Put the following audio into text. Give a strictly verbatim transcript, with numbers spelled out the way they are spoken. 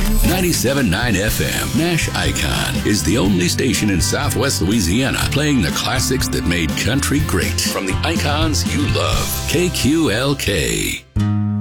ninety-seven point nine F M, Nash Icon, is the only station in Southwest Louisiana playing the classics that made country great. From the icons you love, K Q L K.